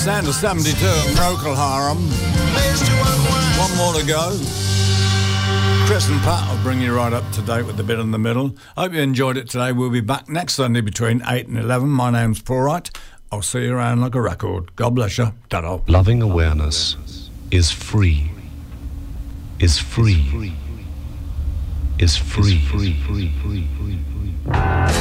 sound of 72 at Procol Harum. One more to go. Chris and Pat will bring you right up to date with the bit in the middle. Hope you enjoyed it today. We'll be back next Sunday between 8 and 11. My name's Paul Wright. I'll see you around like a record. God bless you. Ta-da. Loving awareness is free. Is free. Is free.